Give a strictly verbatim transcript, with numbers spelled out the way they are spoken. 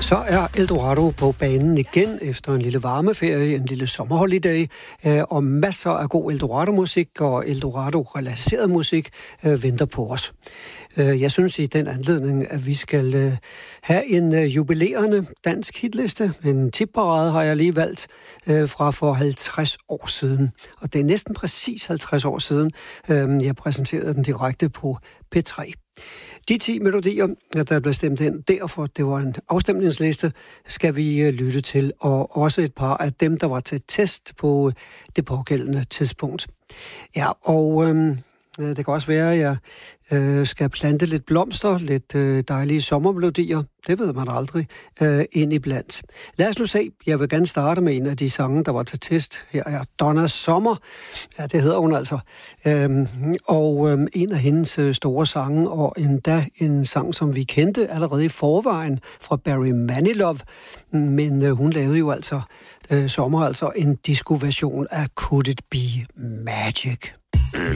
Så er Eldorado på banen igen efter en lille varmeferie, en lille sommerholiday, øh, og masser af god Eldorado-musik og Eldorado-relateret musik øh, venter på os. Øh, jeg synes i den anledning, at vi skal øh, have en øh, jubilerende dansk hitliste. En tipparade har jeg lige valgt øh, fra for halvtreds år siden. Og det er næsten præcis halvtreds år siden, øh, jeg præsenterede den direkte på P tre. De ti melodier, der blev stemt ind derfor, det var en afstemningsliste, skal vi lytte til, og også et par af dem, der var til test på det pågældende tidspunkt. Ja, og øhm, det kan også være, at jeg øh, skal plante lidt blomster, lidt øh, dejlige sommermelodier, det ved man aldrig, øh, ind iblandt. Lad os nu se, jeg vil gerne starte med en af de sange, der var til test. Her er Donna Summer, ja, det hedder hun altså, øhm, og øhm, en af hendes øh, store sange, og endda en sang, som vi kendte allerede i forvejen fra Barry Manilow, men øh, hun lavede jo altså øh, sommer, altså en disco-version af Could It Be Magic.